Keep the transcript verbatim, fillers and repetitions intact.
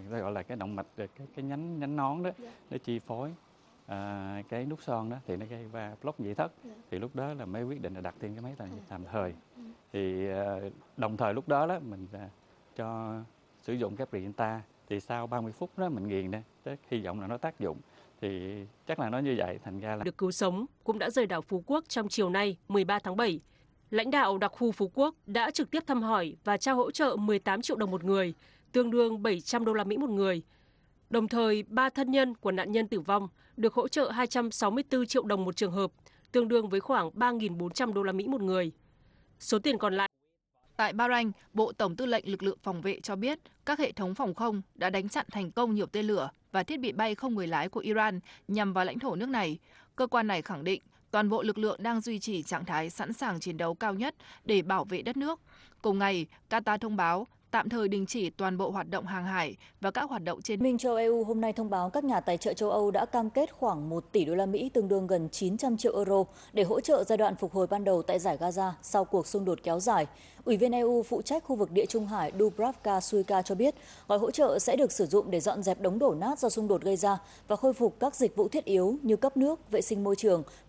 ta gọi là cái động mạch cái cái nhánh nhánh nón đó, nó chi phối à, cái nút son đó thì nó gây va block nhị thất. Thì lúc đó là mới quyết định là đặt thêm cái máy tàn nhiệt tạm thời. Thì à, đồng thời lúc đó đó mình à, cho sử dụng cái Brilinta. Thì sau ba mươi phút đó mình nghiền nè, hy vọng là nó tác dụng. Thì chắc là nó như vậy, thành ra là được cứu sống cũng đã rời đảo Phú Quốc trong chiều nay mười ba tháng bảy. Lãnh đạo đặc khu Phú Quốc đã trực tiếp thăm hỏi và trao hỗ trợ mười tám triệu đồng một người, tương đương bảy trăm đô la Mỹ một người. Đồng thời, ba thân nhân của nạn nhân tử vong được hỗ trợ hai trăm sáu mươi tư triệu đồng một trường hợp, tương đương với khoảng ba nghìn bốn trăm đô la Mỹ một người. Số tiền còn lại. Tại Bahrain, Bộ Tổng tư lệnh lực lượng phòng vệ cho biết các hệ thống phòng không đã đánh chặn thành công nhiều tên lửa và thiết bị bay không người lái của Iran nhằm vào lãnh thổ nước này. Cơ quan này khẳng định toàn bộ lực lượng đang duy trì trạng thái sẵn sàng chiến đấu cao nhất để bảo vệ đất nước. Cùng ngày, Qatar thông báo tạm thời đình chỉ toàn bộ hoạt động hàng hải và các hoạt động trên. Liên minh châu E U hôm nay thông báo các nhà tài trợ châu Âu đã cam kết khoảng một tỷ đô la Mỹ, tương đương gần chín trăm triệu euro để hỗ trợ giai đoạn phục hồi ban đầu tại giải Gaza sau cuộc xung đột kéo dài. Ủy viên E U phụ trách khu vực Địa Trung Hải Dubravka Šuica cho biết gói hỗ trợ sẽ được sử dụng để dọn dẹp đống đổ nát do xung đột gây ra và khôi phục các dịch vụ thiết yếu như cấp nước, vệ sinh môi trường